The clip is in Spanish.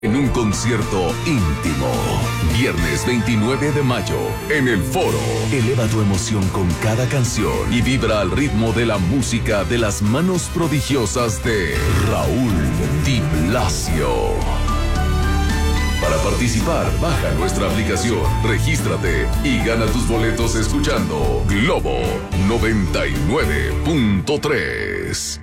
En un concierto íntimo, viernes 29 de mayo, en el Foro. Eleva tu emoción con cada canción y vibra al ritmo de la música de las manos prodigiosas de Raúl Di Blasio. Para participar, baja nuestra aplicación, regístrate y gana tus boletos escuchando Globo 99.3.